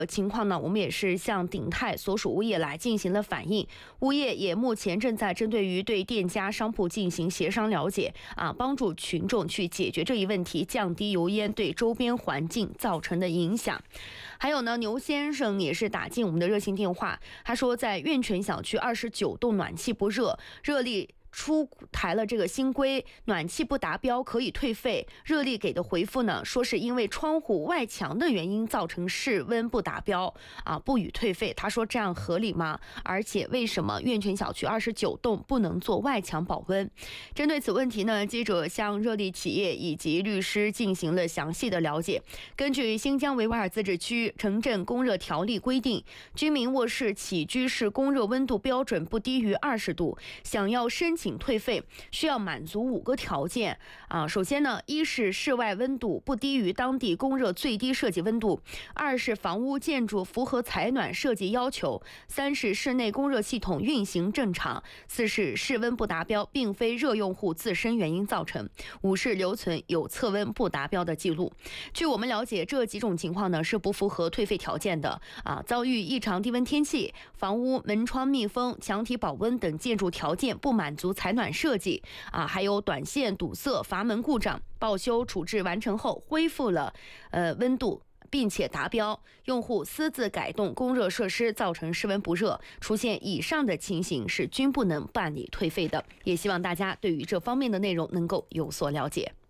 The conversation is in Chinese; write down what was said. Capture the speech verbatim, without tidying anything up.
情况呢，我们也是向鼎泰所属物业来进行了反映，物业也目前正在针对于对店家商铺进行协商了解啊，帮助群众去解决这一问题，降低油烟对周边环境造成的影响。还有呢，牛先生也是打进我们的热线电话，他说在苑泉小区二十九栋暖气不热，热力出台了这个新规，暖气不达标可以退费。热力给的回复呢，说是因为窗户外墙的原因造成室温不达标啊，不予退费。他说这样合理吗？而且为什么苑泉小区二十九栋不能做外墙保温？针对此问题呢，记者向热力企业以及律师进行了详细的了解。根据新疆维吾尔自治区城镇供热条例规定，居民卧室起居室供热温度标准不低于二十度，想要申请请退费需要满足五个条件啊。首先呢，一是室外温度不低于当地供热最低设计温度；二是房屋建筑符合采暖设计要求；三是室内供热系统运行正常；四是室温不达标并非热用户自身原因造成；五是留存有测温不达标的记录。据我们了解，这几种情况呢是不符合退费条件的啊。遭遇异常低温天气，房屋门窗密封、墙体保温等建筑条件不满足采暖设计啊，还有短线堵塞、阀门故障，报修处置完成后恢复了呃温度并且达标，用户私自改动供热设施造成室温不热，出现以上的情形是均不能办理退费的。也希望大家对于这方面的内容能够有所了解。